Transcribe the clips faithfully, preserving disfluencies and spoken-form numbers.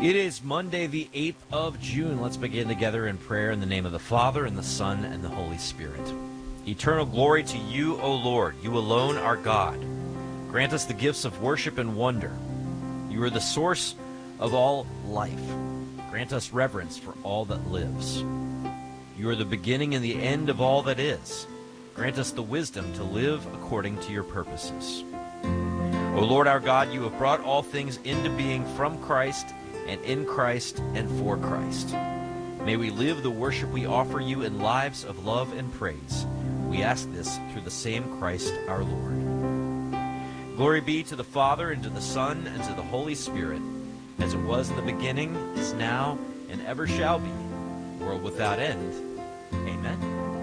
It is Monday, the eighth of June. Let's begin together in prayer in the name of the Father, and the Son, and the Holy Spirit. Eternal glory to you, O Lord. You alone are God. Grant us the gifts of worship and wonder. You are the source of all life. Grant us reverence for all that lives. You are the beginning and the end of all that is. Grant us the wisdom to live according to your purposes. O Lord our God, you have brought all things into being from Christ, and in Christ, and for Christ. May we live the worship we offer you in lives of love and praise. We ask this through the same Christ our Lord. Glory be to the Father, and to the Son, and to the Holy Spirit, as it was in the beginning, is now, and ever shall be, world without end. Amen.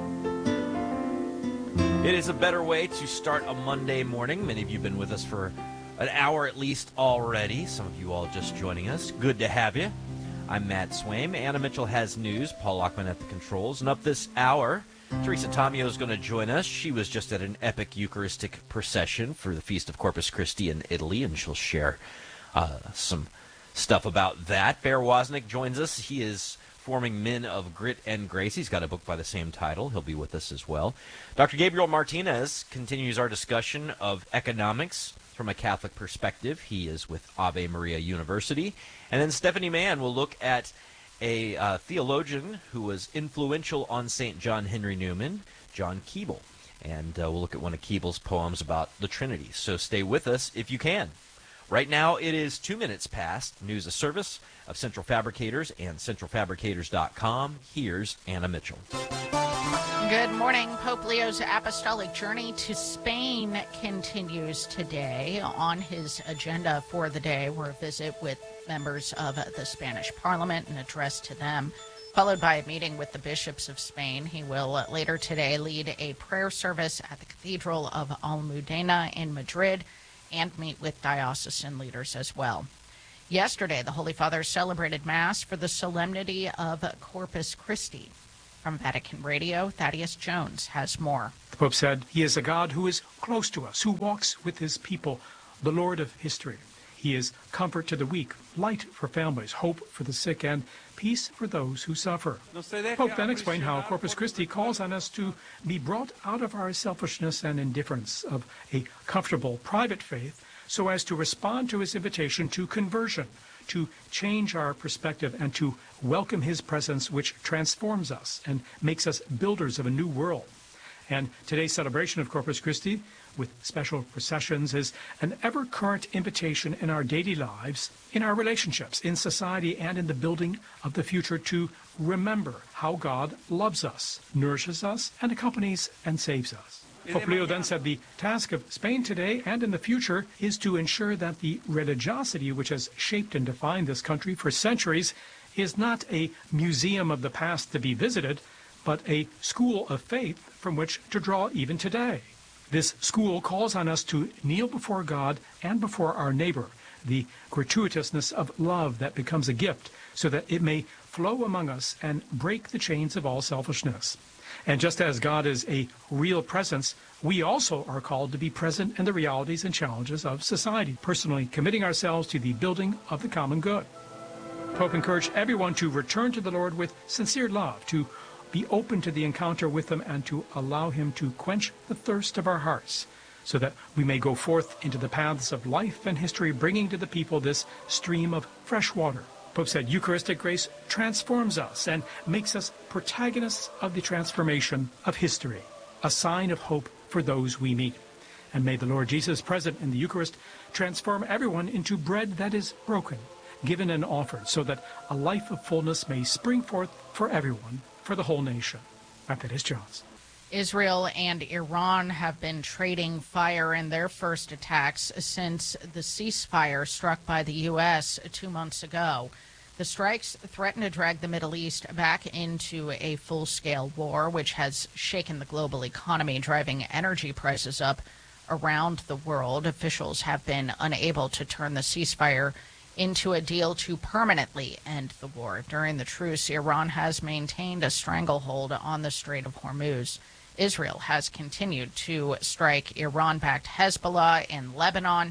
It is a better way to start a Monday morning. Many of you have been with us for an hour at least already. Some of you all just joining us. Good to have you. I'm Matt Swaim. Anna Mitchell has news. Paul Lockman at the controls. And up this hour, Teresa Tomeo is going to join us. She was just at an epic Eucharistic procession for the Feast of Corpus Christi in Italy, and she'll share uh, some stuff about that. Bear Wozniak joins us. He is forming Men of Grit and Grace. He's got a book by the same title. He'll be with us as well. Doctor Gabriel Martinez continues our discussion of economics from a Catholic perspective. He is with Ave Maria University. And then Stephanie Mann will look at a uh, theologian who was influential on Saint John Henry Newman, John Keble. And uh, we'll look at one of Keble's poems about the Trinity. So stay with us if you can. Right now it is two minutes past. News, a service of Central Fabricators and central fabricators dot com. Here's Anna Mitchell. Good morning. Pope Leo's apostolic journey to Spain continues today. On his agenda for the day were a visit with members of the Spanish Parliament, an address to them, followed by a meeting with the bishops of Spain. He will later today lead a prayer service at the Cathedral of Almudena in Madrid and meet with diocesan leaders as well. Yesterday, the Holy Father celebrated Mass for the solemnity of Corpus Christi. From Vatican Radio, Thaddeus Jones has more. The Pope said, "He is a God who is close to us, who walks with his people, the Lord of history. He is comfort to the weak, light for families, hope for the sick, and peace for those who suffer." The Pope then explained how Corpus Christi calls on us to be brought out of our selfishness and indifference of a comfortable private faith so as to respond to his invitation to conversion, to change our perspective, and to welcome his presence, which transforms us and makes us builders of a new world. And today's celebration of Corpus Christi, with special processions, is an ever-current invitation in our daily lives, in our relationships, in society, and in the building of the future to remember how God loves us, nourishes us, and accompanies and saves us. Pope Leo then said the task of Spain today and in the future is to ensure that the religiosity which has shaped and defined this country for centuries is not a museum of the past to be visited, but a school of faith from which to draw even today. This school calls on us to kneel before God and before our neighbor, the gratuitousness of love that becomes a gift, so that it may flow among us and break the chains of all selfishness. And just as God is a real presence, we also are called to be present in the realities and challenges of society, personally committing ourselves to the building of the common good. Pope encouraged everyone to return to the Lord with sincere love, to be open to the encounter with him, and to allow him to quench the thirst of our hearts, so that we may go forth into the paths of life and history, bringing to the people this stream of fresh water. Pope said Eucharistic grace transforms us and makes us protagonists of the transformation of history, a sign of hope for those we meet. And may the Lord Jesus, present in the Eucharist, transform everyone into bread that is broken, given and offered, so that a life of fullness may spring forth for everyone, for the whole nation. That is Jones. Israel and Iran have been trading fire in their first attacks since the ceasefire struck by the U S two months ago. The strikes threaten to drag the Middle East back into a full-scale war, which has shaken the global economy, driving energy prices up around the world. Officials have been unable to turn the ceasefire into a deal to permanently end the war. During the truce, Iran has maintained a stranglehold on the Strait of Hormuz. Israel has continued to strike Iran-backed Hezbollah in Lebanon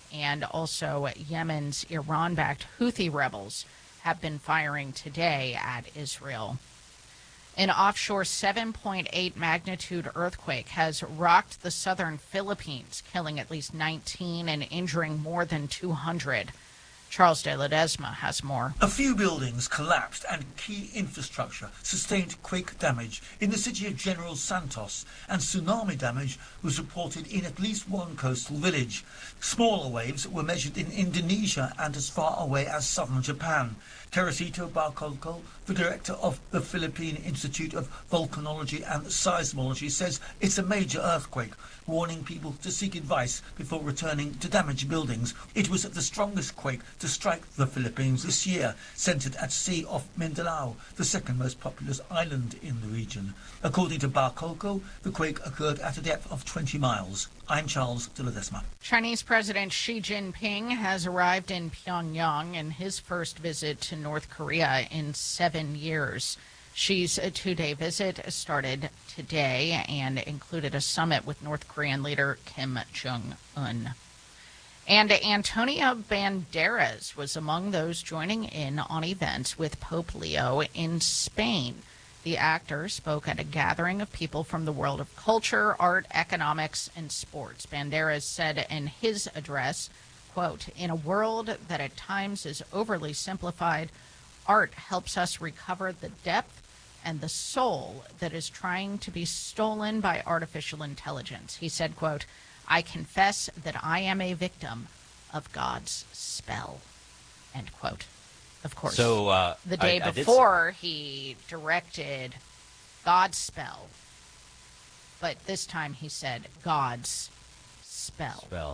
and also Yemen's Iran-backed Houthi rebels have been firing today at Israel. An offshore seven point eight magnitude earthquake has rocked the southern Philippines, killing at least nineteen and injuring more than two hundred. Charles de Ledesma has more. A few buildings collapsed and key infrastructure sustained quake damage in the city of General Santos, and tsunami damage was reported in at least one coastal village. Smaller waves were measured in Indonesia and as far away as southern Japan. Teresito Barcolco, the director of the Philippine Institute of Volcanology and Seismology, says it's a major earthquake, warning people to seek advice before returning to damaged buildings. It was the strongest quake to strike the Philippines this year, centered at sea off Mindanao, the second most populous island in the region. According to Barcolco, the quake occurred at a depth of twenty miles. I'm Charles de Ledesma. Chinese President Xi Jinping has arrived in Pyongyang in his first visit to North Korea in seven years. Xi's two-day visit started today and included a summit with North Korean leader Kim Jong-un. And Antonio Banderas was among those joining in on events with Pope Leo in Spain. The actor spoke at a gathering of people from the world of culture, art, economics, and sports. Banderas said in his address, quote, "In a world that at times is overly simplified, art helps us recover the depth and the soul that is trying to be stolen by artificial intelligence." He said, quote, "I confess that I am a victim of God's spell," end quote. Of course, so, uh, the day I, I before he directed Godspell, but this time he said God's spell. Spell.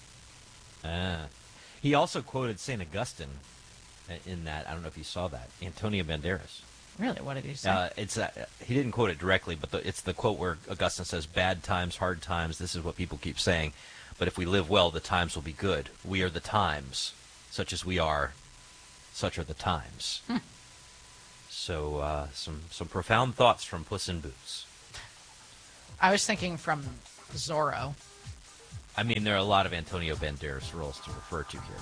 Ah. He also quoted Saint Augustine in that. I don't know if you saw that. Antonio Banderas. Really? What did he say? Uh, it's uh, he didn't quote it directly, but the, it's the quote where Augustine says, "Bad times, hard times, this is what people keep saying. But if we live well, the times will be good. We are the times. Such as we are, such are the times." Hmm. So uh, some, some profound thoughts from Puss in Boots. I was thinking from Zorro. I mean, there are a lot of Antonio Banderas roles to refer to here.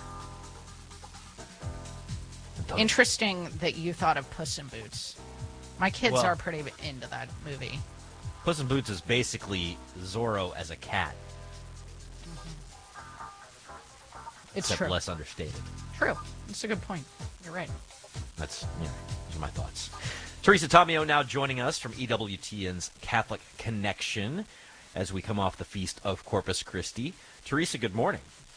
Antonio. Interesting that you thought of Puss in Boots. My kids Well, are pretty into that movie. Puss in Boots is basically Zorro as a cat, It's except true. less understated. True. That's a good point. You're right. That's, you know, those are my thoughts. Teresa Tomeo now joining us from E W T N's Catholic Connection as we come off the feast of Corpus Christi. Teresa, good morning.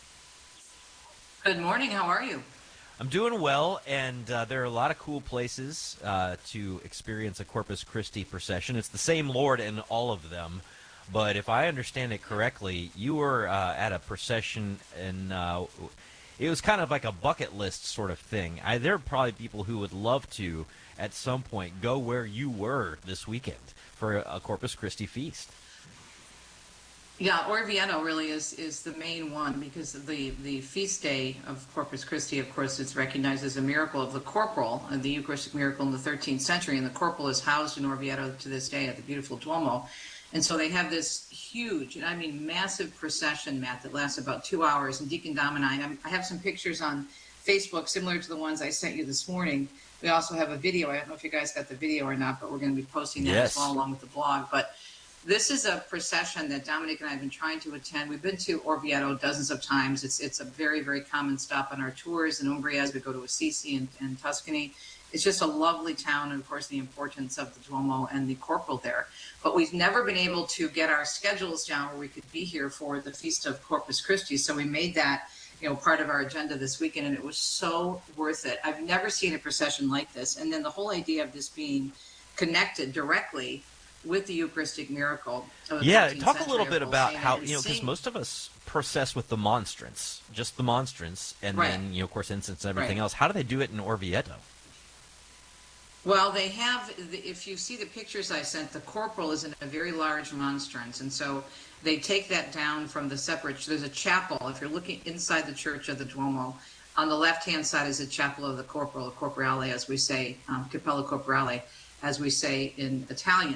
Good morning. How are you? I'm doing well, and uh, there are a lot of cool places uh, to experience a Corpus Christi procession. It's the same Lord in all of them, but if I understand it correctly, you were uh, at a procession, and uh, it was kind of like a bucket list sort of thing. I, there are probably people who would love to, at some point, go where you were this weekend for a, a Corpus Christi feast. Yeah, Orvieto really is, is the main one because the, the feast day of Corpus Christi, of course, it's recognized as a miracle of the corporal, uh, the Eucharistic miracle in the thirteenth century, and the corporal is housed in Orvieto to this day at the beautiful Duomo. And so they have this huge, and I mean massive procession, Matt, that lasts about two hours. And Deacon Dom and I, I'm, I have some pictures on Facebook similar to the ones I sent you this morning. We also have a video. I don't know if you guys got the video or not, but we're going to be posting that Yes. as well along with the blog. But this is a procession that Dominic and I have been trying to attend. We've been to Orvieto dozens of times. It's it's a very, very common stop on our tours in Umbria as we go to Assisi and, and Tuscany. It's just a lovely town, and of course the importance of the Duomo and the corporal there. But we've never been able to get our schedules down where we could be here for the Feast of Corpus Christi. So we made that, you know, part of our agenda this weekend, and it was so worth it. I've never seen a procession like this. And then the whole idea of this being connected directly with the Eucharistic miracle of the Yeah, thirteenth talk a century little of bit about Bolsena how, and you know, because seeing- most of us process with the monstrance, just the monstrance, and Right. then, you know, of course, incense and everything Right. else. How do they do it in Orvieto? Well, they have, if you see the pictures I sent, the corporal is in a very large monstrance. And so they take that down from the separate, there's a chapel. If you're looking inside the church of the Duomo, on the left-hand side is a chapel of the corporal, corporale, as we say, um, Cappella Corporale, as we say in Italian.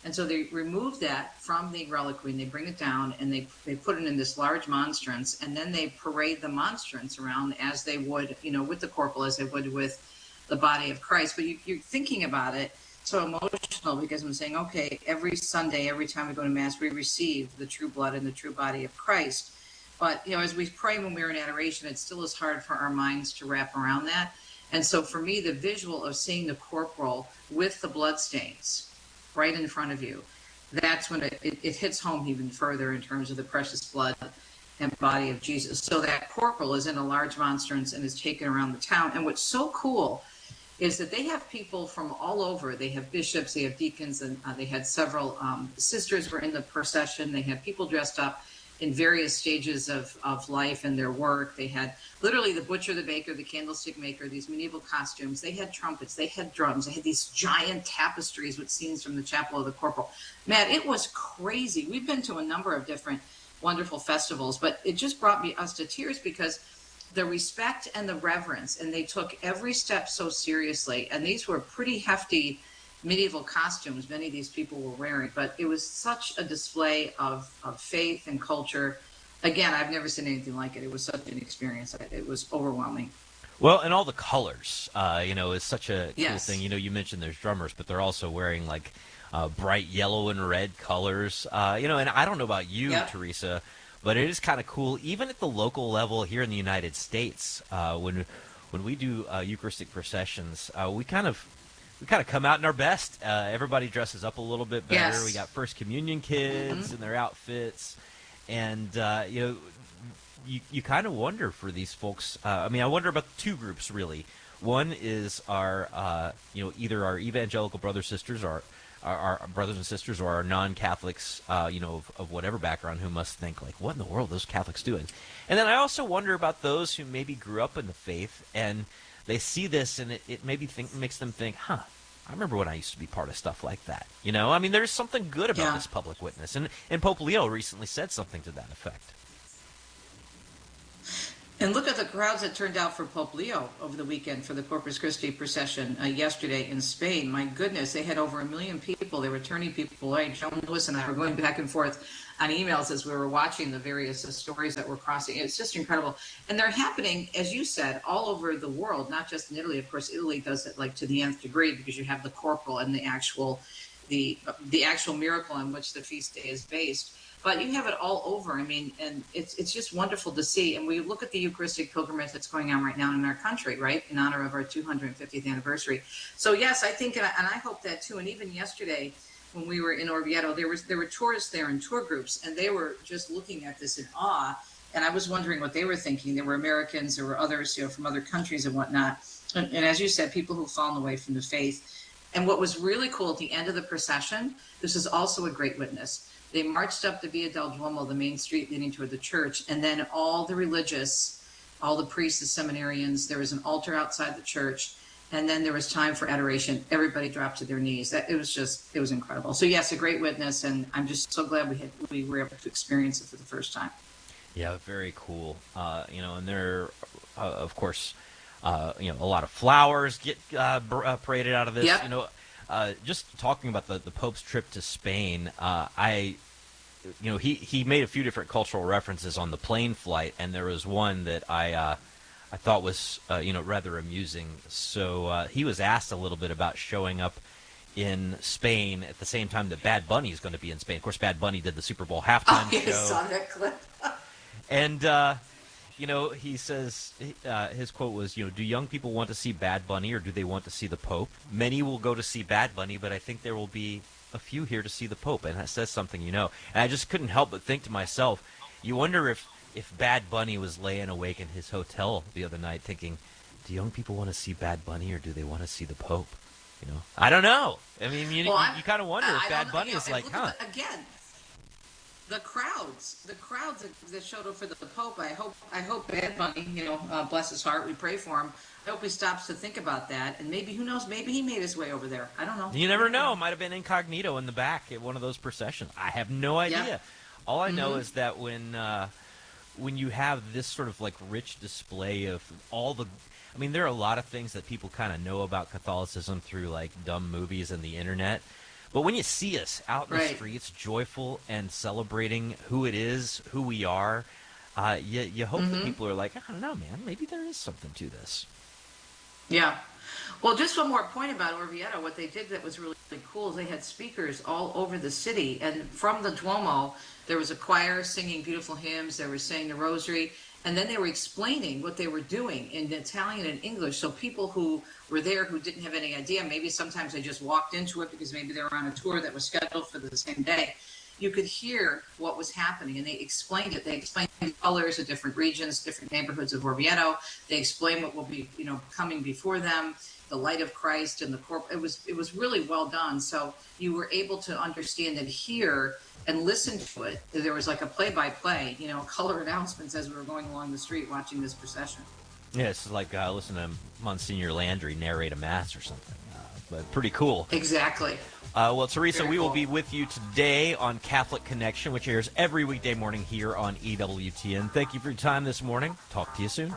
And so they remove that from the reliquary and they bring it down and they, they put it in this large monstrance, and then they parade the monstrance around as they would, you know, with the corporal, as they would with the body of Christ. But you, you're thinking about it, so emotional, because I'm saying, okay, every Sunday, every time we go to Mass, we receive the true blood and the true body of Christ. But, you know, as we pray when we're in adoration, it still is hard for our minds to wrap around that. And so for me, the visual of seeing the corporal with the bloodstains right in front of you, that's when it, it, it hits home even further in terms of the precious blood and body of Jesus. So that corporal is in a large monstrance and is taken around the town. And what's so cool is that they have people from all over. They have bishops, they have deacons, and uh, they had several um, sisters were in the procession. They had people dressed up in various stages of, of life and their work. They had literally the butcher, the baker, the candlestick maker, these medieval costumes. They had trumpets, they had drums, they had these giant tapestries with scenes from the Chapel of the Corporal. Matt, it was crazy. We've been to a number of different wonderful festivals, but it just brought me us to tears because the respect and the reverence, and they took every step so seriously. And these were pretty hefty medieval costumes many of these people were wearing, but it was such a display of, of faith and culture. Again, I've never seen anything like it. It was such an experience. It was overwhelming. Well, and all the colors, uh, you know, is such a cool Yes. thing. You know, you mentioned there's drummers, but they're also wearing like uh, bright yellow and red colors. Uh, you know, and I don't know about you, Yep. Teresa, but it is kind of cool, even at the local level here in the United States, uh, when when we do uh, Eucharistic processions, uh, we kind of we kind of come out in our best. Uh, everybody dresses up a little bit better. Yes. We got First Communion kids Mm-hmm. in their outfits, and uh, you know, you you kind of wonder for these folks. Uh, I mean, I wonder about two groups really. One is our uh, you know either our evangelical brothers sisters or our, our brothers and sisters or our non-Catholics, uh, you know, of, of whatever background, who must think like, what in the world are those Catholics doing? And then I also wonder about those who maybe grew up in the faith and they see this and it, it maybe think makes them think, huh, I remember when I used to be part of stuff like that. You know, I mean, there's something good about Yeah. this public witness. And, and Pope Leo recently said something to that effect. And look at the crowds that turned out for Pope Leo over the weekend for the Corpus Christi procession uh, yesterday in Spain. My goodness, they had over a million people. They were turning people away. Joan Lewis and I were going back and forth on emails as we were watching the various uh, stories that were crossing. It's just incredible. And they're happening, as you said, all over the world, not just in Italy. Of course, Italy does it like to the nth degree because you have the corporal and the actual, the, the actual miracle on which the feast day is based. But you have it all over. I mean, and it's it's just wonderful to see. And we look at the Eucharistic pilgrimage that's going on right now in our country, right, in honor of our two hundred fiftieth anniversary. So yes, I think, and I, and I hope that too. And even yesterday, when we were in Orvieto, there was there were tourists there in tour groups, and they were just looking at this in awe. And I was wondering what they were thinking. There were Americans, there were others, you know, from other countries and whatnot. And, and as you said, people who've fallen away from the faith. And what was really cool at the end of the procession, this is also a great witness. They marched up the Via del Duomo, the main street leading toward the church, and then all the religious, all the priests, the seminarians, there was an altar outside the church, and then there was time for adoration. Everybody dropped to their knees. That, it was just, it was incredible. So yes, a great witness, and I'm just so glad we had we were able to experience it for the first time. Yeah, very cool. Uh, you know, and there, uh, of course, uh, you know, a lot of flowers get uh, br- uh, paraded out of this. Yep. You know, uh, just talking about the, the Pope's trip to Spain, uh, I, you know, he, he made a few different cultural references on the plane flight, and there was one that I uh, I thought was, uh, you know, rather amusing. So uh, he was asked a little bit about showing up in Spain at the same time that Bad Bunny is going to be in Spain. Of course, Bad Bunny did the Super Bowl halftime Oh, yeah, I show. saw that clip. And, uh, you know, he says, uh, his quote was, you know, do young people want to see Bad Bunny or do they want to see the Pope? Many will go to see Bad Bunny, but I think there will be a few here to see the Pope. And that says something, you know. And I just couldn't help but think to myself, you wonder if, if Bad Bunny was laying awake in his hotel the other night thinking, do young people want to see Bad Bunny or do they want to see the Pope? You know, I don't know. I mean, you, Well, you, you kind of wonder I if don't Bad know, Bunny you know, is and like, look huh? at the- again, the crowds, the crowds that, that showed up for the Pope. I hope, I hope Bad Bunny, you know, uh, bless his heart. We pray for him. I hope he stops to think about that, and maybe, who knows, maybe he made his way over there. I don't know. You never know. Might have been incognito in the back at one of those processions. I have no idea. Yeah. All I know Mhm. is that when uh, when you have this sort of like rich display of all the, I mean, there are a lot of things that people kind of know about Catholicism through like dumb movies and the internet. But when you see us out in Right. the streets, joyful and celebrating who it is, who we are, uh, you, you hope Mm-hmm. that people are like, I don't know, man, maybe there is something to this. Yeah. Well, just one more point about Orvieto. What they did that was really, really cool is they had speakers all over the city. And from the Duomo, there was a choir singing beautiful hymns. They were saying the rosary. And then they were explaining what they were doing in Italian and English. So people who were there who didn't have any idea, maybe sometimes they just walked into it because maybe they were on a tour that was scheduled for the same day. You could hear what was happening, and they explained it. They explained the colors of different regions, different neighborhoods of Orvieto. They explained what will be, you know, coming before them, the light of Christ and the corp. It was it was really well done. So you were able to understand and hear and listen to it. There was like a play-by-play, you know, color announcements as we were going along the street watching this procession. Yeah, it's like uh, listen to Monsignor Landry narrate a mass or something. Uh, but pretty cool. Exactly. Uh, well, Teresa, Very we will cool. be with you today on Catholic Connection, which airs every weekday morning here on E W T N. Thank you for your time this morning. Talk to you soon.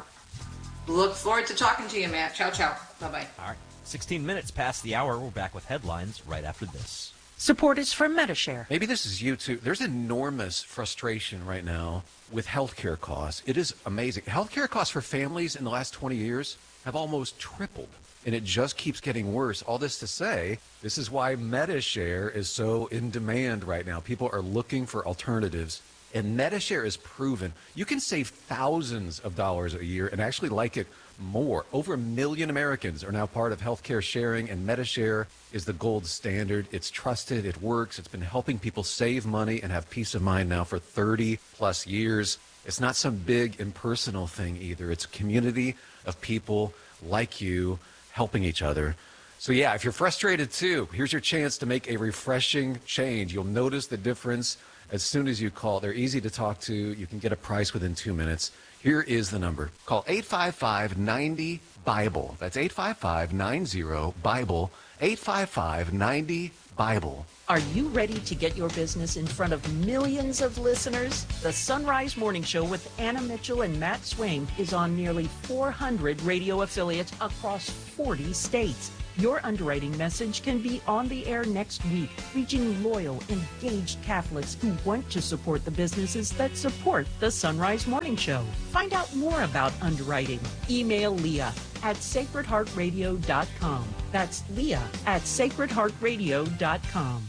Look forward to talking to you, Matt. Ciao, ciao. Bye-bye. All right, sixteen minutes past the hour. We're back with headlines right after this. Support is from MediShare. Maybe this is you too. There's enormous frustration right now with healthcare costs. It is amazing. Healthcare costs for families in the last twenty years have almost tripled, and it just keeps getting worse. All this to say, this is why MediShare is so in demand right now. People are looking for alternatives, and MediShare is proven. You can save thousands of dollars a year and actually like it more. Over a million Americans are now part of healthcare sharing, and MediShare is the gold standard. It's trusted, it works, it's been helping people save money and have peace of mind now for thirty plus years. It's not some big impersonal thing either. It's a community of people like you helping each other. So yeah, if you're frustrated too, here's your chance to make a refreshing change. You'll notice the difference as soon as you call. They're easy to talk to. You can get a price within two minutes. Here is the number. Call eight five five, nine zero, BIBLE. That's eight five five, nine zero, BIBLE. eight five five, nine zero, BIBLE. Are you ready to get your business in front of millions of listeners? The Sunrise Morning Show with Anna Mitchell and Matt Swain is on nearly four hundred radio affiliates across forty states. Your underwriting message can be on the air next week, reaching loyal, engaged Catholics who want to support the businesses that support the Sunrise Morning Show. Find out more about underwriting. Email Leah at sacred heart radio dot com. That's Leah at sacred heart radio dot com.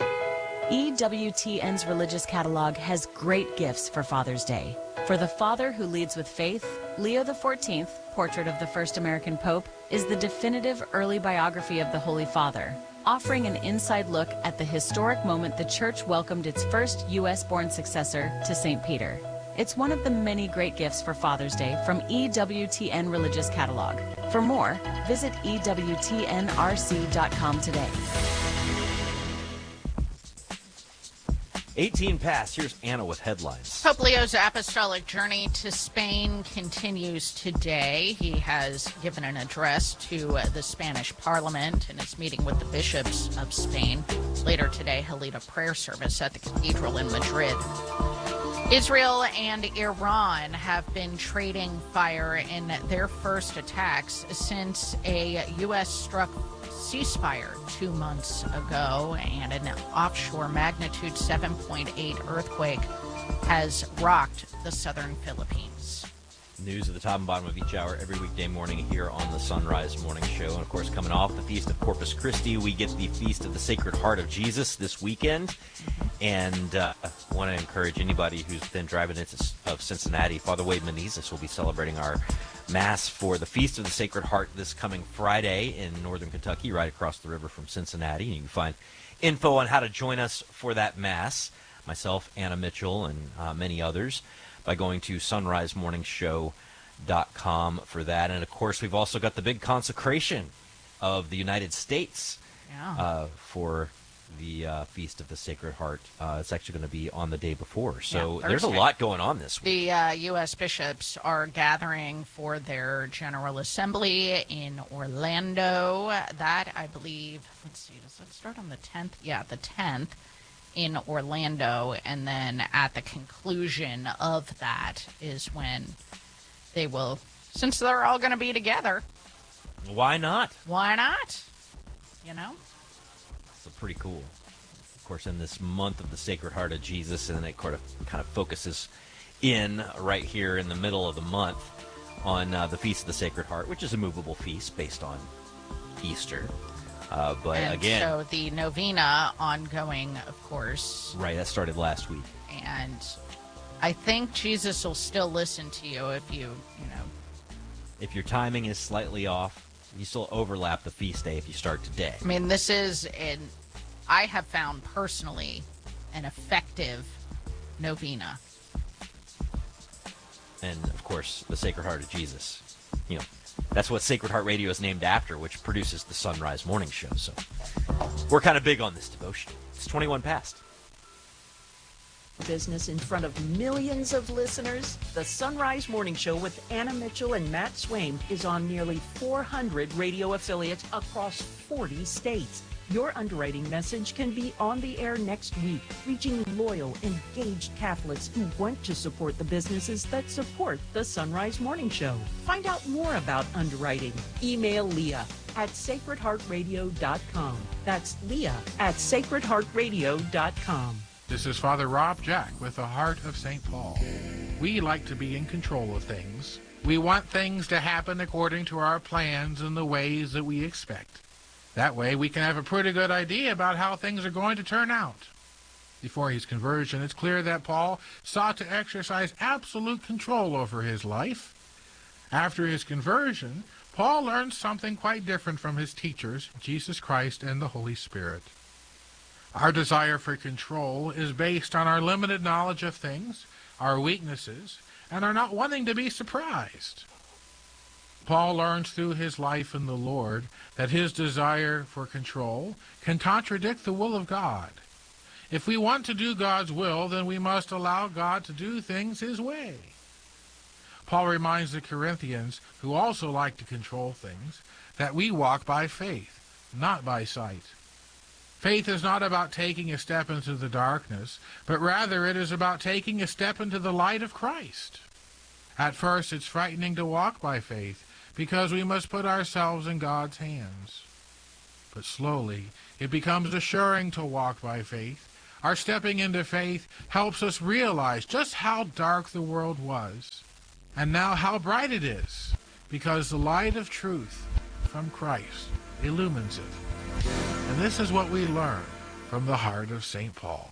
E W T N's religious catalog has great gifts for Father's Day. For the father who leads with faith, Leo the fourteenth, Portrait of the First American Pope, is the definitive early biography of the Holy Father, offering an inside look at the historic moment the Church welcomed its first U S-born successor to Saint Peter. It's one of the many great gifts for Father's Day from E W T N Religious Catalog. For more, visit E W T N R C dot com today. eighteen past. Here's Anna with headlines. Pope Leo's apostolic journey to Spain continues today. He has given an address to uh, the Spanish Parliament and is meeting with the bishops of Spain. Later today, he'll lead a prayer service at the cathedral in Madrid. Israel and Iran have been trading fire in their first attacks since a U S-struck ceasefire two months ago, and an offshore magnitude seven point eight earthquake has rocked the southern Philippines. News at the top and bottom of each hour every weekday morning here on the Sunrise Morning Show. And, of course, coming off the Feast of Corpus Christi, we get the Feast of the Sacred Heart of Jesus this weekend. And uh, I want to encourage anybody who's been driving into of Cincinnati. Father Wade Menezes will be celebrating our Mass for the Feast of the Sacred Heart this coming Friday in northern Kentucky, right across the river from Cincinnati. And you can find info on how to join us for that Mass, myself, Anna Mitchell, and uh, many others, by going to sunrise morning show dot com for that. And, of course, we've also got the big consecration of the United States Yeah. uh, for the uh, Feast of the Sacred Heart. Uh, it's actually going to be on the day before. So Yeah, there's a Thursday. lot going on this week. The uh, U S bishops are gathering for their General Assembly in Orlando. That, I believe, let's see, does that start on the tenth? Yeah, the tenth in Orlando. And then at the conclusion of that is when they will, since they're all going to be together, Why not? why not? You know? It's pretty cool. course, in this month of the Sacred Heart of Jesus, and then it kind of, kind of focuses in right here in the middle of the month on uh, the Feast of the Sacred Heart, which is a movable feast based on Easter. Uh, but and again, so the novena ongoing, of course. Right, that started last week. And I think Jesus will still listen to you if you, you know. If your timing is slightly off, you still overlap the feast day if you start today. I mean, this is, an, I have found personally, an effective novena. And, of course, the Sacred Heart of Jesus. You know, that's what Sacred Heart Radio is named after, which produces the Sunrise Morning Show. So we're kind of big on this devotion. It's twenty-one past. Business in front of millions of listeners. The Sunrise Morning Show with Anna Mitchell and Matt Swaim is on nearly four hundred radio affiliates across forty states. Your underwriting message can be on the air next week, reaching loyal, engaged Catholics who want to support the businesses that support the Sunrise Morning Show. Find out more about underwriting. Email Leah at sacred heart radio dot com. That's Leah at sacred heart radio dot com. This is Father Rob Jack with the Heart of Saint Paul. We like to be in control of things. We want things to happen according to our plans and the ways that we expect. That way we can have a pretty good idea about how things are going to turn out. Before his conversion, it's clear that Paul sought to exercise absolute control over his life. After his conversion, Paul learned something quite different from his teachers, Jesus Christ and the Holy Spirit. Our desire for control is based on our limited knowledge of things, our weaknesses, and our not wanting to be surprised. Paul learns through his life in the Lord that his desire for control can contradict the will of God. If we want to do God's will, then we must allow God to do things his way. Paul reminds the Corinthians, who also like to control things, that we walk by faith, not by sight. Faith is not about taking a step into the darkness, but rather it is about taking a step into the light of Christ. At first, it's frightening to walk by faith, because we must put ourselves in God's hands. But slowly, it becomes assuring to walk by faith. Our stepping into faith helps us realize just how dark the world was, and now how bright it is, because the light of truth from Christ illumines it. And this is what we learn from the heart of Saint Paul.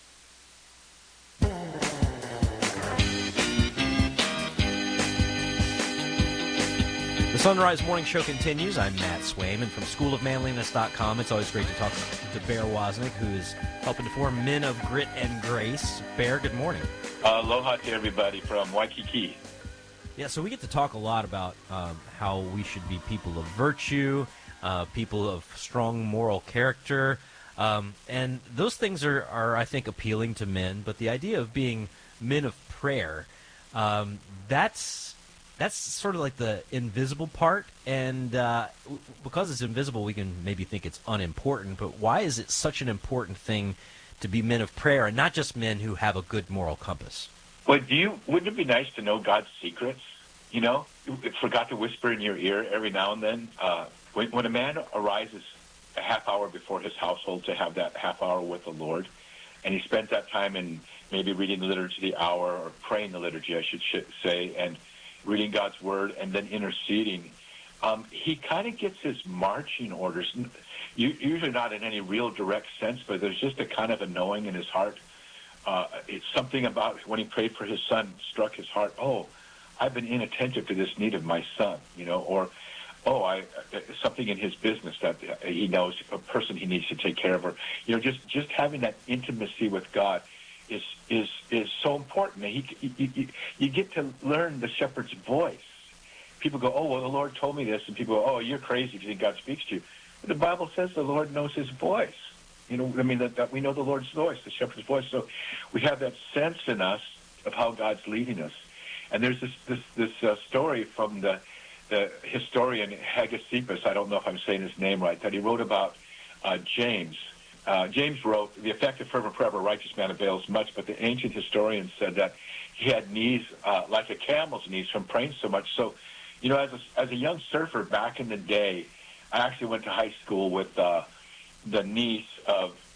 The Sunrise Morning Show continues. I'm Matt Swaim, and from school of manliness dot com, it's always great to talk to Bear Wozniak, who is helping to form Men of Grit and Grace. Bear, good morning. Uh, aloha to everybody from Waikiki. Yeah, so we get to talk a lot about um, how we should be people of virtue, uh, people of strong moral character, um, and those things are, are, I think, appealing to men, but the idea of being men of prayer, um, that's... That's sort of like the invisible part, and uh, because it's invisible, we can maybe think it's unimportant, but why is it such an important thing to be men of prayer, and not just men who have a good moral compass? Well, do you, wouldn't it be nice to know God's secrets, you know? For God to whisper in your ear every now and then. Uh, when, when a man arises a half hour before his household to have that half hour with the Lord, and he spends that time in maybe reading the liturgy of the hour, or praying the liturgy, I should say, and reading God's Word, and then interceding, um, he kind of gets his marching orders, usually not in any real direct sense, but there's just a kind of a knowing in his heart. Uh, it's something about when he prayed for his son struck his heart. Oh, I've been inattentive to this need of my son, you know, or, oh, I something in his business that he knows, a person he needs to take care of, or, you know, just, just having that intimacy with God is is is so important. He, he, he, you get to learn the shepherd's voice. People go, oh, well, the Lord told me this, and people go, oh, you're crazy if you think God speaks to you. But the Bible says the Lord knows his voice. You know, I mean, that, that we know the Lord's voice, the shepherd's voice. So we have that sense in us of how God's leading us. And there's this this, this uh, story from the, the historian Hegesippus, I don't know if I'm saying his name right, that he wrote about uh, James. Uh, James wrote, the effective fervent prayer of a righteous man avails much, but the ancient historians said that he had knees uh, like a camel's knees from praying so much. So, you know, as a, as a young surfer back in the day, I actually went to high school with uh, the niece of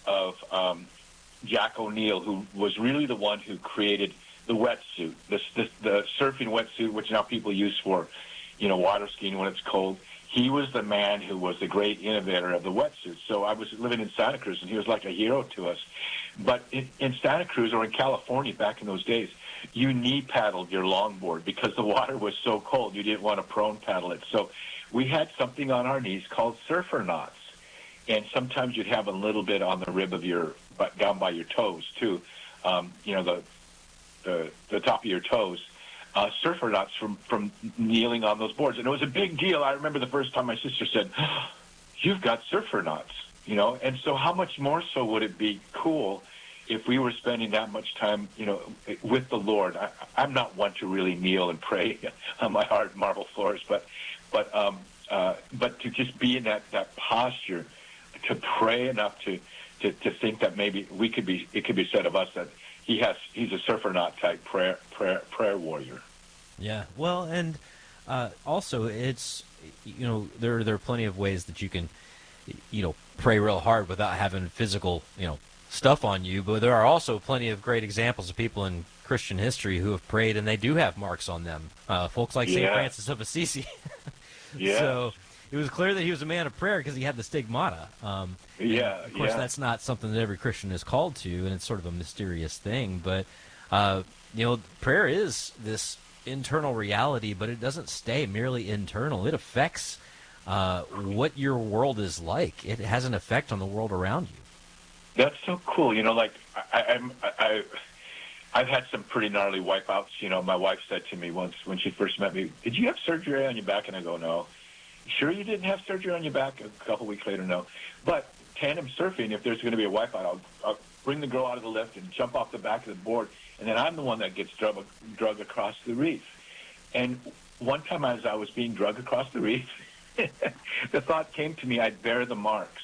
of um, Jack O'Neill, who was really the one who created the wetsuit, the, the, the surfing wetsuit, which now people use for, you know, water skiing when it's cold. He was the man who was the great innovator of the wetsuit. So I was living in Santa Cruz, and he was like a hero to us. But in, in Santa Cruz or in California back in those days, you knee paddled your longboard because the water was so cold. You didn't want to prone paddle it. So we had something on our knees called surfer knots. And sometimes you'd have a little bit on the rib of your, but down by your toes too. Um, you know, the, the the top of your toes. Uh, surfer knots from, from kneeling on those boards. And it was a big deal. I remember the first time my sister said, oh, you've got surfer knots, you know. And so how much more so would it be cool if we were spending that much time, you know, with the Lord? I, I'm not one to really kneel and pray on my hard marble floors, but but um, uh, but to just be in that, that posture, to pray enough to, to, to think that maybe we could be, it could be said of us that he has, he's a surfer knot type prayer, prayer, prayer warrior. Yeah. Well, and uh, also it's, you know, there, there are plenty of ways that you can, you know, pray real hard without having physical, you know, stuff on you. But there are also plenty of great examples of people in Christian history who have prayed and they do have marks on them. Uh, folks like Saint Yeah. Francis of Assisi. Yeah. So it was clear that he was a man of prayer because he had the stigmata. Um, Yeah, of course, yeah. that's not something that every Christian is called to, and it's sort of a mysterious thing. But, uh, you know, prayer is this internal reality, but it doesn't stay merely internal. It affects uh, what your world is like. It has an effect on the world around you. That's so cool. You know, like I, I'm, I, I, I've had some pretty gnarly wipeouts. You know, my wife said to me once when she first met me, "Did you have surgery on your back?" And I go, "No." "Sure you didn't have surgery on your back?" A couple weeks later, "No." But tandem surfing, if there's going to be a wipeout, I'll, I'll bring the girl out of the lift and jump off the back of the board, and then I'm the one that gets drug, drug across the reef. And one time as I was being drugged across the reef, the thought came to me, I'd bear the marks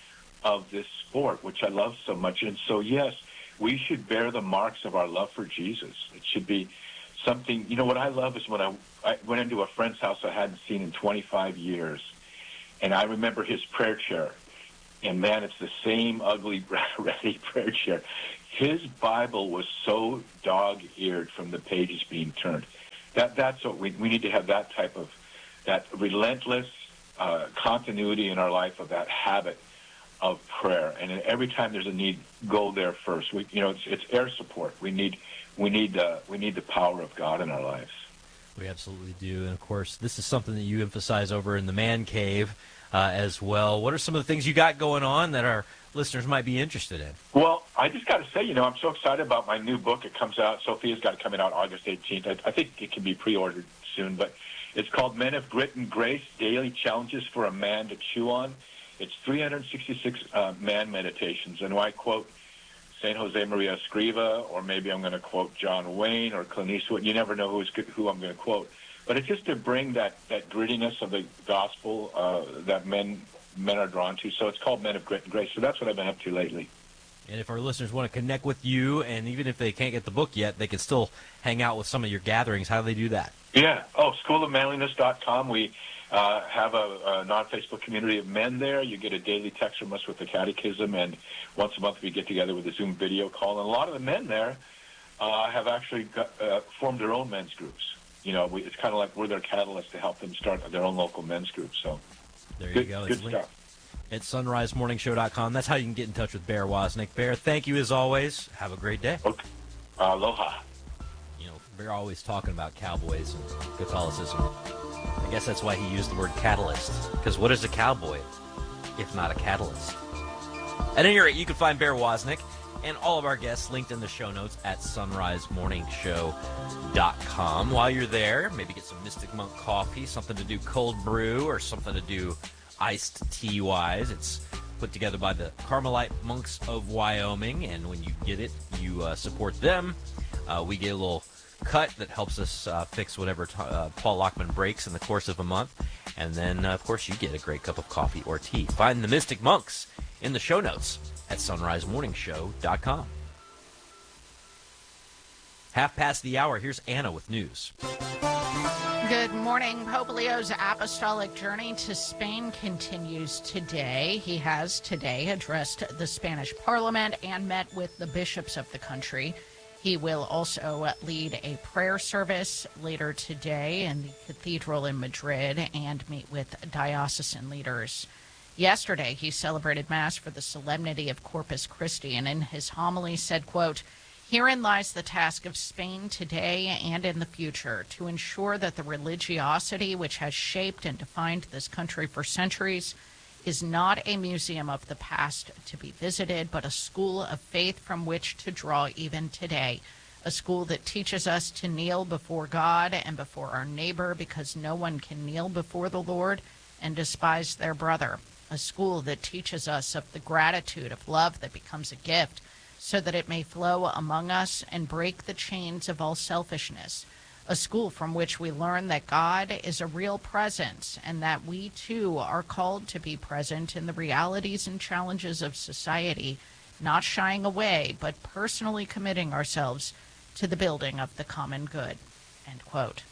of this sport, which I love so much. And so, yes, we should bear the marks of our love for Jesus. It should be something, you know, what I love is when I, I went into a friend's house I hadn't seen in twenty-five years, and I remember his prayer chair. And, man, it's the same ugly, ratty prayer chair. His Bible was so dog-eared from the pages being turned. That That's what we, we need to have, that type of, that relentless uh, continuity in our life of that habit of prayer. And every time there's a need, go there first. We, you know, it's, it's air support. We need, we need, uh, we need the power of God in our lives. We absolutely do. And, of course, this is something that you emphasize over in the Man Cave uh, as well. What are some of the things you got going on that our listeners might be interested in? Well, I just got to say, you know, I'm so excited about my new book. It comes out, Sophia's got it coming out August eighteenth. I, I think it can be pre-ordered soon, but it's called Men of Grit and Grace, Daily Challenges for a Man to Chew On. It's three hundred sixty-six uh, man meditations, and I quote Saint Jose Maria Escriva, or maybe I'm going to quote John Wayne or Clint Eastwood. You never know who's, who I'm going to quote. But it's just to bring that, that grittiness of the gospel uh, that men men are drawn to. So it's called Men of Grit and Grace. So that's what I've been up to lately. And if our listeners want to connect with you, and even if they can't get the book yet, they can still hang out with some of your gatherings. How do they do that? Yeah. Oh, school of manliness dot com. We uh, have a, a non-Facebook community of men there. You get a daily text from us with the catechism, and once a month we get together with a Zoom video call. And a lot of the men there uh, have actually got, uh, formed their own men's groups. You know, we, it's kind of like we're their catalyst to help them start their own local men's group. So there you good, go. Good It's linked stuff. at sunrise morning show dot com. That's how you can get in touch with Bear Wozniak. Bear, thank you as always. Have a great day. Okay. Aloha. You know, Bear always talking about cowboys and Catholicism. I guess that's why he used the word catalyst. Because what is a cowboy if not a catalyst? At any rate, you can find Bear Wozniak and all of our guests linked in the show notes at sunrise morning show dot com. While you're there, maybe get some Mystic Monk coffee, something to do cold brew, or something to do iced tea-wise. It's put together by the Carmelite Monks of Wyoming, and when you get it, you uh, support them. Uh, we get a little cut that helps us uh, fix whatever t- uh, Paul Lockman breaks in the course of a month. And then, uh, of course, you get a great cup of coffee or tea. Find the Mystic Monks in the show notes at sunrise morning show dot com. Half past the hour, here's Anna with news. Good morning. Pope Leo's apostolic journey to Spain continues today. He has today addressed the Spanish Parliament and met with the bishops of the country. He will also lead a prayer service later today in the cathedral in Madrid and meet with diocesan leaders. Yesterday, he celebrated Mass for the solemnity of Corpus Christi, and in his homily said, quote, "Herein lies the task of Spain today and in the future, to ensure that the religiosity which has shaped and defined this country for centuries is not a museum of the past to be visited, but a school of faith from which to draw even today, a school that teaches us to kneel before God and before our neighbor, because no one can kneel before the Lord and despise their brother, a school that teaches us of the gratitude of love that becomes a gift, so that it may flow among us and break the chains of all selfishness, a school from which we learn that God is a real presence and that we too are called to be present in the realities and challenges of society, not shying away, but personally committing ourselves to the building of the common good." End quote.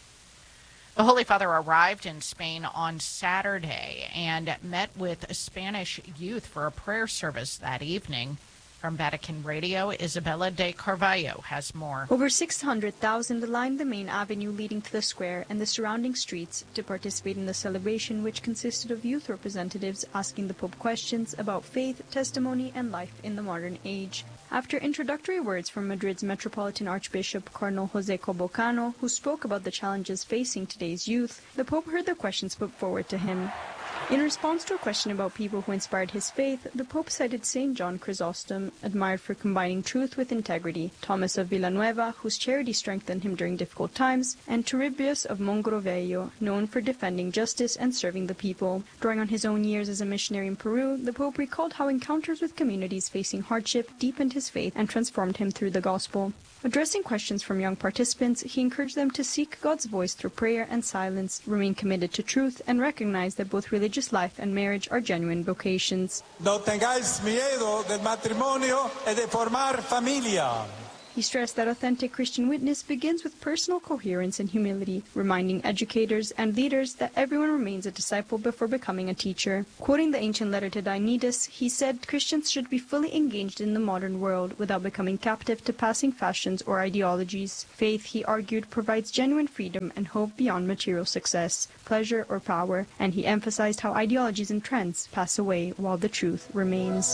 The Holy Father arrived in Spain on Saturday and met with Spanish youth for a prayer service that evening. From Vatican Radio, Isabella de Carvalho has more. Over six hundred thousand lined the main avenue leading to the square and the surrounding streets to participate in the celebration, which consisted of youth representatives asking the Pope questions about faith, testimony, and life in the modern age. After introductory words from Madrid's Metropolitan Archbishop Cardinal José Cobocano, who spoke about the challenges facing today's youth, the Pope heard the questions put forward to him. In response to a question about people who inspired his faith, the Pope cited Saint John Chrysostom, admired for combining truth with integrity, Thomas of Villanueva, whose charity strengthened him during difficult times, and Turribius of Mogrovejo, known for defending justice and serving the people. Drawing on his own years as a missionary in Peru, the Pope recalled how encounters with communities facing hardship deepened his faith and transformed him through the gospel. Addressing questions from young participants, he encouraged them to seek God's voice through prayer and silence, remain committed to truth, and recognize that both religious life and marriage are genuine vocations. No tengáis miedo del matrimonio y de formar familia. He stressed that authentic Christian witness begins with personal coherence and humility, reminding educators and leaders that everyone remains a disciple before becoming a teacher. Quoting the ancient letter to Dionysius, he said Christians should be fully engaged in the modern world without becoming captive to passing fashions or ideologies. Faith, he argued, provides genuine freedom and hope beyond material success, pleasure, or power, and he emphasized how ideologies and trends pass away while the truth remains.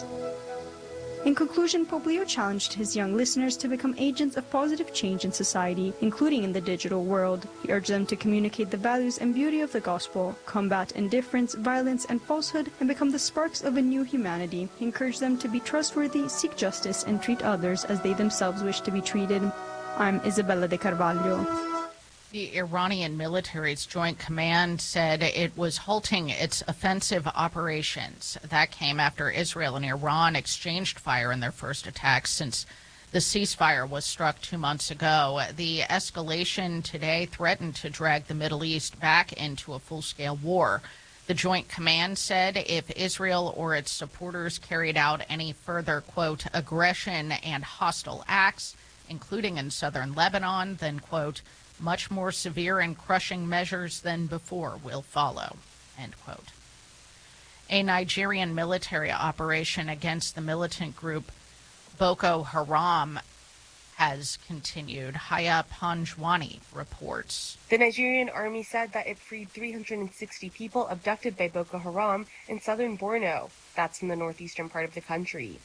In conclusion, Pope Leo challenged his young listeners to become agents of positive change in society, including in the digital world. He urged them to communicate the values and beauty of the gospel, combat indifference, violence, and falsehood, and become the sparks of a new humanity. He encouraged them to be trustworthy, seek justice, and treat others as they themselves wish to be treated. I'm Isabella de Carvalho. The Iranian military's Joint Command said it was halting its offensive operations. That came after Israel and Iran exchanged fire in their first attacks since the ceasefire was struck two months ago. The escalation today threatened to drag the Middle East back into a full-scale war. The Joint Command said if Israel or its supporters carried out any further, quote, aggression and hostile acts, including in southern Lebanon, then, quote, much more severe and crushing measures than before will follow, end quote. A Nigerian military operation against the militant group Boko Haram has continued. Haya Panjwani reports. The Nigerian army said that it freed three hundred sixty people abducted by Boko Haram in southern Borno. That's in the northeastern part of the country.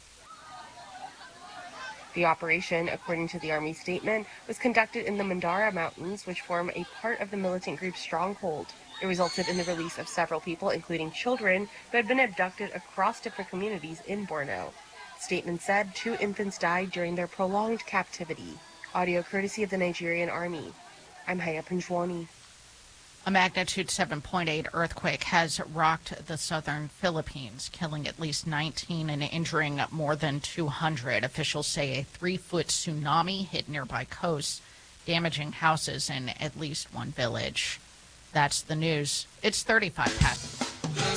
The operation, according to the Army statement, was conducted in the Mandara Mountains, which form a part of the militant group's stronghold. It resulted in the release of several people, including children, who had been abducted across different communities in Borno. The statement said two infants died during their prolonged captivity. Audio courtesy of the Nigerian Army. I'm Haya Panjwani. A magnitude seven point eight earthquake has rocked the southern Philippines, killing at least nineteen and injuring more than two hundred. Officials say a three-foot tsunami hit nearby coasts, damaging houses in at least one village. That's the news. It's thirty-five past. The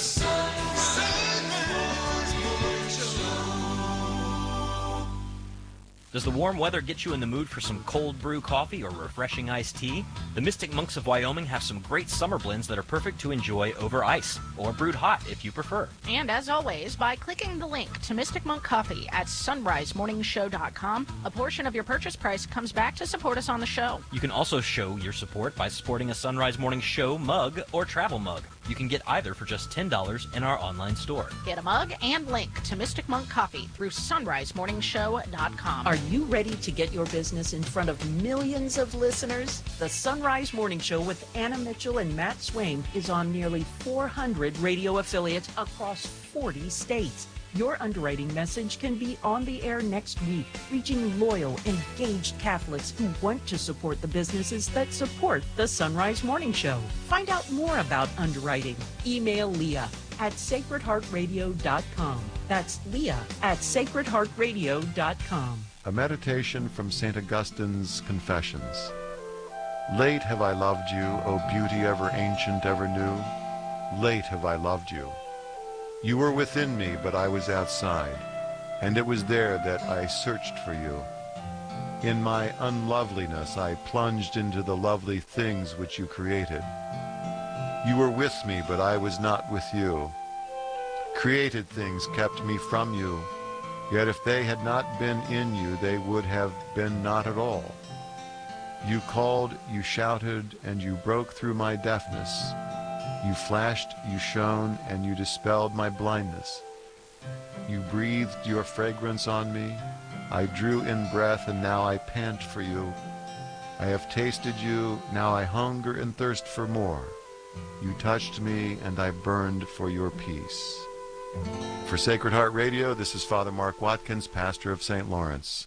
Does the warm weather get you in the mood for some cold brew coffee or refreshing iced tea? The Mystic Monks of Wyoming have some great summer blends that are perfect to enjoy over ice, or brewed hot if you prefer. And as always, by clicking the link to Mystic Monk Coffee at sunrise morning show dot com, a portion of your purchase price comes back to support us on the show. You can also show your support by supporting a Sunrise Morning Show mug or travel mug. You can get either for just ten dollars in our online store. Get a mug and link to Mystic Monk Coffee through sunrise morning show dot com. Are you ready to get your business in front of millions of listeners? The Sunrise Morning Show with Anna Mitchell and Matt Swaim is on nearly four hundred radio affiliates across forty states. Your underwriting message can be on the air next week, reaching loyal, engaged Catholics who want to support the businesses that support the Sunrise Morning Show. Find out more about underwriting. Email Leah at sacred heart radio dot com. That's Leah at sacred heart radio dot com. A meditation from Saint Augustine's Confessions. Late have I loved you, O beauty ever ancient, ever new. Late have I loved you. You were within me, but I was outside, and it was there that I searched for you. In my unloveliness I plunged into the lovely things which you created. You were with me, but I was not with you. Created things kept me from you, yet if they had not been in you, they would have been not at all. You called, you shouted, and you broke through my deafness. You flashed, you shone, and you dispelled my blindness. You breathed your fragrance on me. I drew in breath, and now I pant for you. I have tasted you, now I hunger and thirst for more. You touched me, and I burned for your peace. For Sacred Heart Radio, this is Father Mark Watkins, pastor of Saint Lawrence.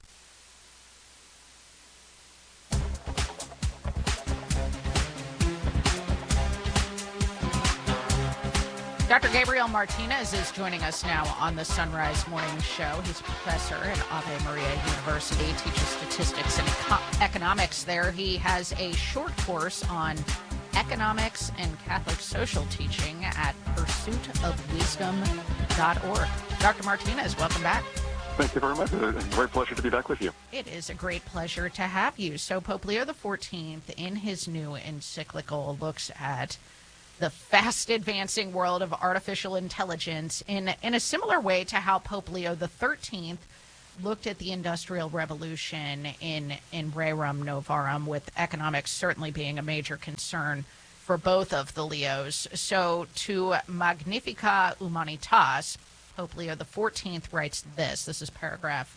Doctor Gabriel Martinez is joining us now on the Sunrise Morning Show. He's a professor at Ave Maria University, teaches statistics and eco- economics there. He has a short course on economics and Catholic social teaching at pursuit of wisdom dot org. Doctor Martinez, welcome back. Thank you very much. It's a great pleasure to be back with you. It is a great pleasure to have you. So Pope Leo the fourteenth, in his new encyclical, looks at the fast advancing world of artificial intelligence in, in a similar way to how Pope Leo the thirteenth looked at the Industrial Revolution in, in Rerum Novarum, with economics certainly being a major concern for both of the Leos. So to Magnifica Humanitas, Pope Leo the fourteenth writes this. This is paragraph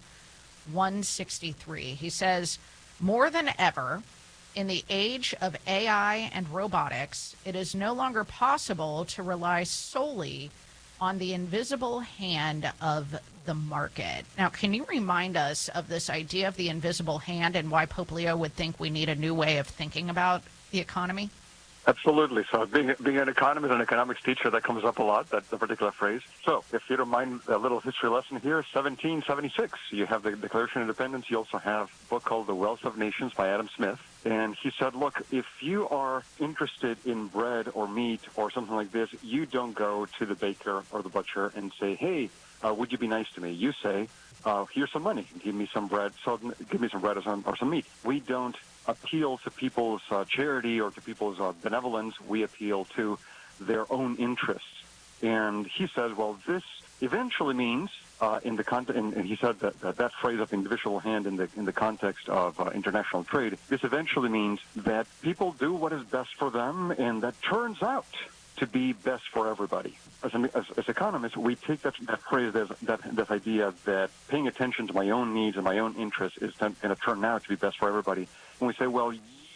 one sixty-three. He says, more than ever, in the age of A I and robotics, it is no longer possible to rely solely on the invisible hand of the market. Now, can you remind us of this idea of the invisible hand and why Pope Leo would think we need a new way of thinking about the economy? Absolutely. So being, being an economist and economics teacher, that comes up a lot, that the particular phrase. So if you don't mind a little history lesson here, seventeen seventy-six, you have the Declaration of Independence. You also have a book called The Wealth of Nations by Adam Smith. And he said, look, if you are interested in bread or meat or something like this, you don't go to the baker or the butcher and say, hey, uh, would you be nice to me? You say, uh, here's some money. Give me some bread. So give me some bread or some, or some meat. We don't appeal to people's uh, charity or to people's uh, benevolence. We appeal to their own interests. And he says, well, this eventually means, uh, in the context, and, and he said that, that that phrase of individual hand in the in the context of uh, international trade, this eventually means that people do what is best for them, and that turns out to be best for everybody. As, as, as economists, we take that, that phrase, as, that, that idea that paying attention to my own needs and my own interests is going to turn out to be best for everybody. And we say, well,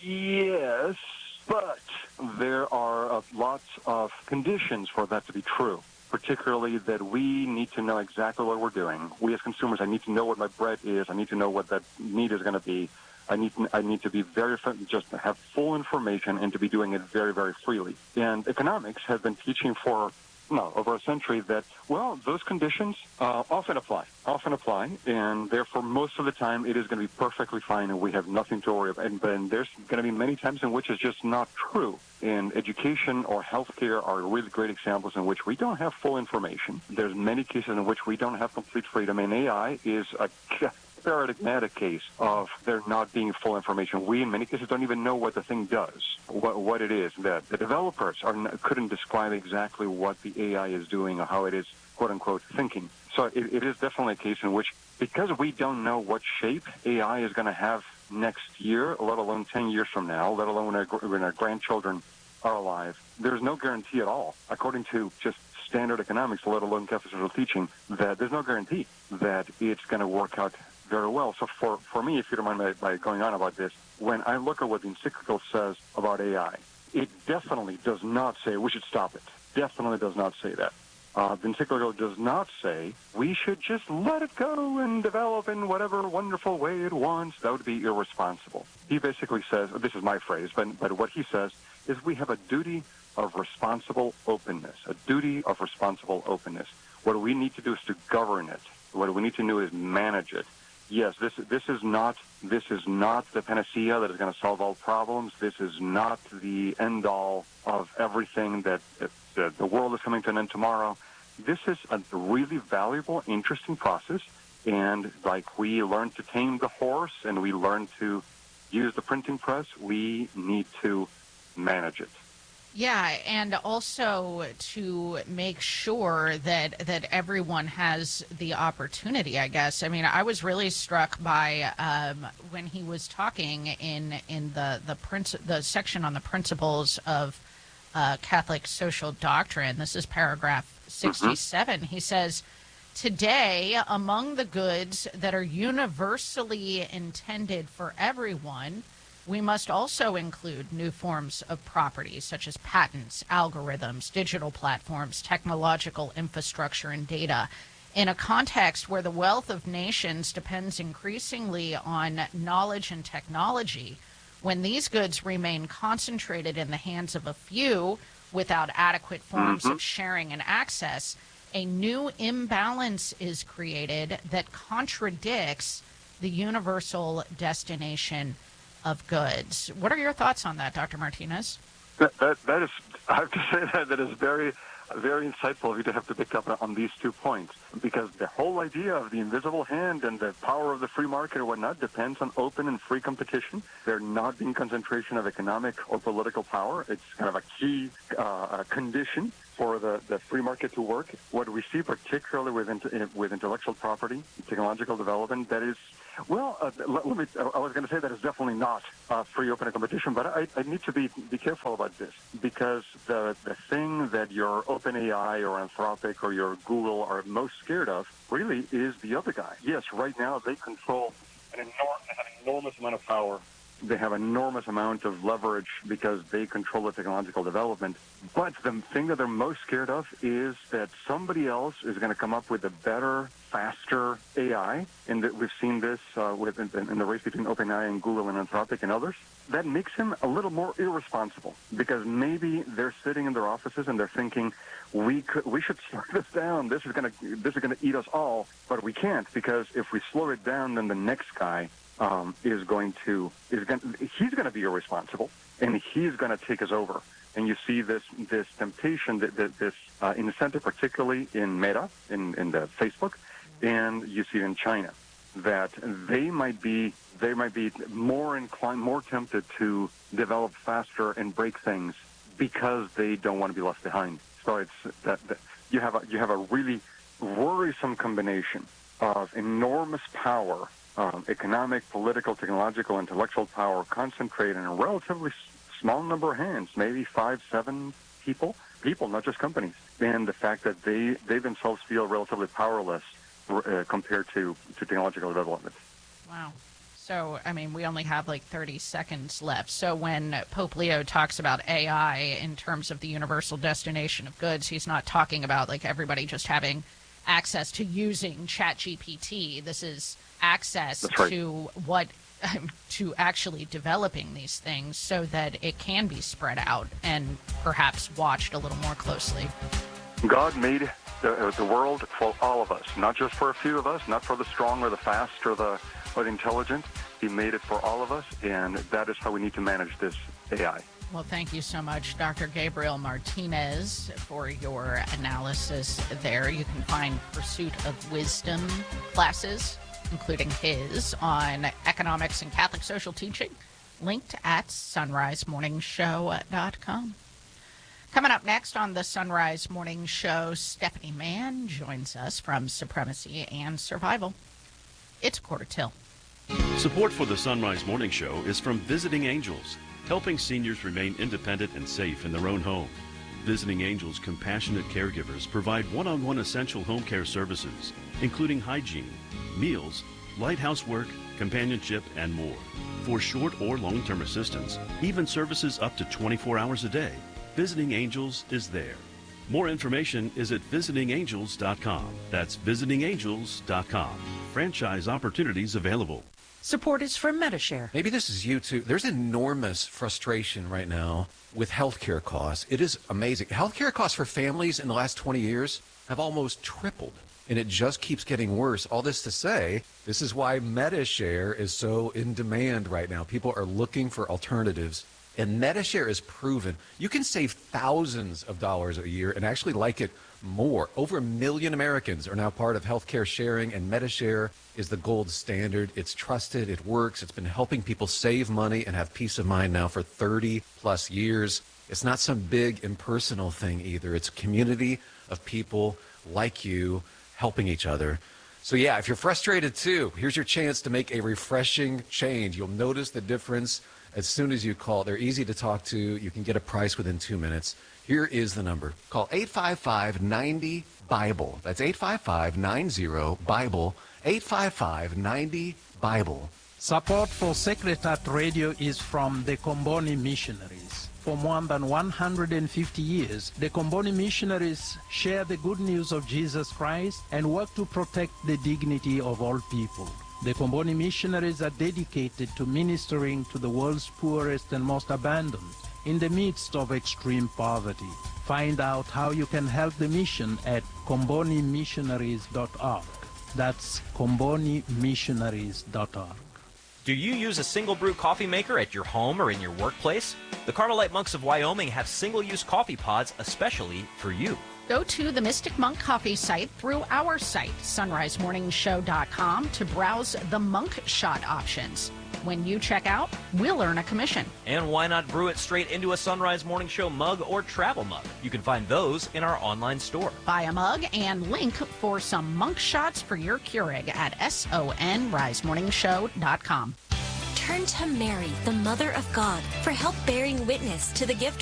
yes, but there are uh, lots of conditions for that to be true, particularly that we need to know exactly what we're doing. We as consumers, I need to know what my bread is. I need to know what that meat is going to be. I need to, I need to be very, just to have full information and to be doing it very, very freely. And economics has been teaching for, no, over a century that, well, those conditions uh, often apply, often apply, and therefore most of the time it is going to be perfectly fine and we have nothing to worry about. And, and there's going to be many times in which it's just not true. And education or healthcare are really great examples in which we don't have full information. There's many cases in which we don't have complete freedom, and A I is a paradigmatic case of there not being full information. We, in many cases, don't even know what the thing does, what, what it is. That the developers are not, couldn't describe exactly what the A I is doing or how it is, quote-unquote, thinking. So it, it is definitely a case in which, because we don't know what shape A I is going to have next year, let alone ten years from now, let alone when our, when our grandchildren are alive, there's no guarantee at all, according to just standard economics, let alone Catholic social teaching, that there's no guarantee that it's going to work out very well. So for, for me, if you don't mind by, by going on about this, when I look at what the encyclical says about A I, it definitely does not say we should stop it. Definitely does not say that. Uh, the encyclical does not say we should just let it go and develop in whatever wonderful way it wants. That would be irresponsible. He basically says, this is my phrase, but, but what he says is we have a duty of responsible openness, a duty of responsible openness. What we need to do is to govern it. What we need to do is manage it. Yes, this this is not this is not the panacea that is going to solve all problems. This is not the end all of everything that, that, that the world is coming to an end tomorrow. This is a really valuable, interesting process. And like we learned to tame the horse and we learned to use the printing press, we need to manage it. Yeah, and also to make sure that that everyone has the opportunity, I guess. I mean, I was really struck by um, when he was talking in in the the, princi- the section on the principles of uh, Catholic social doctrine. This is paragraph sixty-seven. Mm-hmm. He says, today, among the goods that are universally intended for everyone, we must also include new forms of property, such as patents, algorithms, digital platforms, technological infrastructure, and data. In a context where the wealth of nations depends increasingly on knowledge and technology, when these goods remain concentrated in the hands of a few without adequate forms mm-hmm. of sharing and access, a new imbalance is created that contradicts the universal destination of goods. What are your thoughts on that, Doctor Martinez? That, that, that is, I have to say that that is very, very insightful of you to have to pick up on these two points, because the whole idea of the invisible hand and the power of the free market or whatnot depends on open and free competition. There not being concentration of economic or political power. It's kind of a key uh, condition for the, the free market to work. What we see, particularly with, with intellectual property, technological development, that is, well, uh, let, let me, I was going to say that it's definitely not uh, free, open competition, but I, I need to be, be careful about this, because the, the thing that your OpenAI or Anthropic or your Google are most scared of really is the other guy. Yes, right now they control an enormous, an enormous amount of power. They have an enormous amount of leverage because they control the technological development. But the thing that they're most scared of is that somebody else is going to come up with a better, faster A I. And that we've seen this uh, with in, in the race between OpenAI and Google and Anthropic and others. That makes him a little more irresponsible, because maybe they're sitting in their offices and they're thinking, we could, we should slow this down. This is going to this is going to eat us all. But we can't, because if we slow it down, then the next guy Um, is going to is going he's going to be irresponsible, and he's going to take us over. And you see this this temptation, that this uh, incentive, particularly in Meta, in in the Facebook, and you see it in China, that they might be they might be more inclined, more tempted to develop faster and break things because they don't want to be left behind. So it's that, that you have a you have a really worrisome combination of enormous power. Um, economic, political, technological, intellectual power concentrated in a relatively s- small number of hands, maybe five, seven people, people, not just companies. And the fact that they, they themselves feel relatively powerless uh, compared to, to technological development. Wow. So, I mean, we only have like thirty seconds left. So when Pope Leo talks about A I in terms of the universal destination of goods, he's not talking about like everybody just having access to using ChatGPT. This is access right. to what um, to actually developing these things so that it can be spread out and perhaps watched a little more closely. God made the, the world for all of us, not just for a few of us, not for the strong or the fast or the, or the intelligent. He made it for all of us, and that is how we need to manage this A I. Well, thank you so much, Doctor Gabriel Martinez, for your analysis there. You can find Pursuit of Wisdom classes including his on economics and Catholic social teaching, linked at sunrise morning show dot com. Coming up next on the Sunrise Morning Show, Stephanie Mann joins us from Supremacy and Survival. It's quarter till. Support for the Sunrise Morning Show is from Visiting Angels, helping seniors remain independent and safe in their own home. Visiting Angels compassionate caregivers provide one-on-one essential home care services, including hygiene, meals, light housework, companionship, and more. For short or long-term assistance, even services up to twenty-four hours a day, Visiting Angels is there. More information is at visiting angels dot com. That's visiting angels dot com. Franchise opportunities available. Support is from Medi-Share. Maybe this is you too. There's enormous frustration right now with healthcare costs. It is amazing. Healthcare costs for families in the last twenty years have almost tripled, and it just keeps getting worse. All this to say, this is why Medi-Share is so in demand right now. People are looking for alternatives, and Medi-Share is proven. You can save thousands of dollars a year and actually like it more. Over a million Americans are now part of healthcare sharing, and Medi-Share is the gold standard. It's trusted, it works, it's been helping people save money and have peace of mind now for thirty plus years. It's not some big impersonal thing either. It's a community of people like you helping each other. So yeah, if you're frustrated too, here's your chance to make a refreshing change. You'll notice the difference as soon as you call. They're easy to talk to. You can get a price within two minutes. Here is the number. Call eight five five, nine zero, BIBLE. That's eight five five, nine zero, BIBLE. eight five five, nine zero, BIBLE. Support for Sacred Heart Radio is from the Comboni Missionaries. For more than one hundred fifty years, the Comboni Missionaries share the good news of Jesus Christ and work to protect the dignity of all people. The Comboni Missionaries are dedicated to ministering to the world's poorest and most abandoned in the midst of extreme poverty. Find out how you can help the mission at comboni missionaries dot org. That's comboni missionaries dot org. Do you use a single brew coffee maker at your home or in your workplace? The Carmelite Monks of Wyoming have single-use coffee pods especially for you. Go to the Mystic Monk Coffee site through our site, sunrise morning show dot com, to browse the Monk Shot options. When you check out, we'll earn a commission. And why not brew it straight into a Sunrise Morning Show mug or travel mug? You can find those in our online store. Buy a mug and link for some Monk Shots for your Keurig at sunrise morning show dot com. Turn to Mary, the Mother of God, for help bearing witness to the gift